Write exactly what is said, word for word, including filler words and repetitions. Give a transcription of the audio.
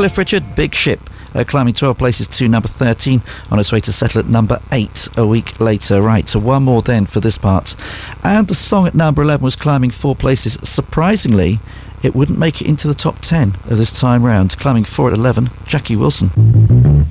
Cliff Richard, Big Ship, uh, climbing twelve places to number thirteen, on its way to settle at number eight a week later. Right, so one more then for this part. And the song at number eleven was climbing four places. Surprisingly, it wouldn't make it into the top ten this time round. Climbing four at eleven, Jackie Wilson.